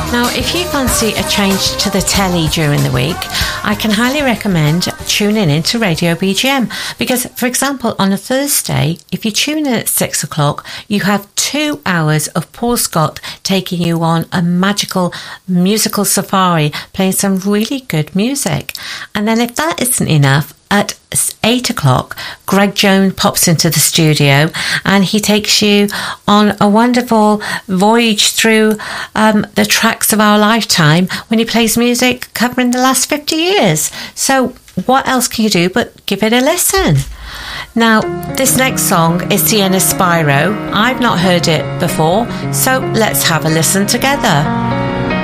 Now, if you fancy a change to the telly during the week, I can highly recommend tuning in to Radio BGM because, for example, on a Thursday, if you tune in at 6 o'clock, you have 2 hours of Paul Scott taking you on a magical musical safari, playing some really good music. And then if that isn't enough, at 8 o'clock, Greg Jones pops into the studio and he takes you on a wonderful voyage through the tracks of our lifetime when he plays music covering the last 50 years. So what else can you do but give it a listen? Now, this next song is Sienna Spyro. I've not heard it before, so let's have a listen together.